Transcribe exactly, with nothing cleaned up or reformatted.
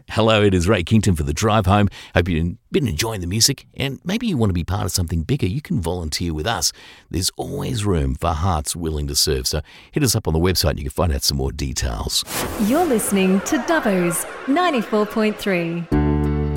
Hello, it is Ray Kington for The Drive Home. Hope you've been enjoying the music, and maybe you want to be part of something bigger. You can volunteer with us. There's always room for hearts willing to serve. So hit us up on the website and you can find out some more details. You're listening to Dubbo's ninety-four point three.